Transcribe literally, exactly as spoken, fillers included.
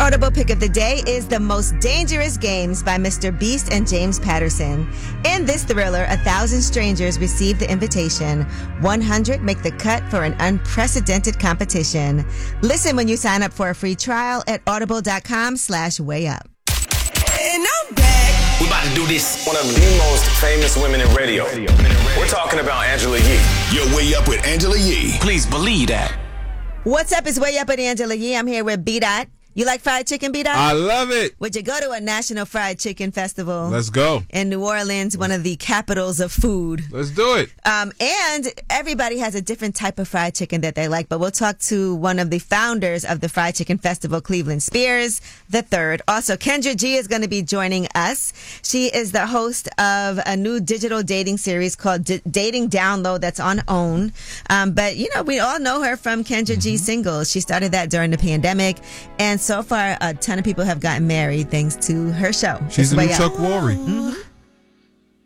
Audible pick of the day is The Most Dangerous Games by Mister Beast and James Patterson. In this thriller, a thousand strangers receive the invitation. one hundred make the cut for an unprecedented competition. Listen when you sign up for a free trial at audible.com slash way up. And I'm back. We're about to do this. One of the most famous women in radio. We're talking about Angela Yee. You're Way Up with Angela Yee. Please believe that. What's up? It's Way Up with Angela Yee. I'm here with B-Dot. You like fried chicken, B-Dot? I love it. Would you go to a National Fried Chicken Festival? Let's go. In New Orleans, one of the capitals of food. Let's do it. Um, and everybody has a different type of fried chicken that they like, but we'll talk to one of the founders of the Fried Chicken Festival, Cleveland Spears the third. Also, Kendra G is going to be joining us. She is the host of a new digital dating series called D- Dating Down Low that's on OWN. Um, but, you know, we all know her from Kendra G Singles. She started that during the pandemic, and so far, a ton of people have gotten married thanks to her show. She's the new Way Up. Chuck Worry. Mm-hmm.